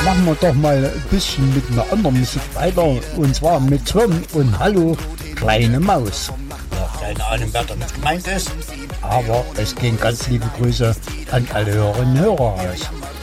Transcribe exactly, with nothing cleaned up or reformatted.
machen wir doch mal ein bisschen mit einer anderen Musik weiter. Und zwar mit Tom und Hallo, kleine Maus. Ja, keine Ahnung, wer damit gemeint ist. Aber es gehen ganz liebe Grüße an alle Hörerinnen und Hörer raus.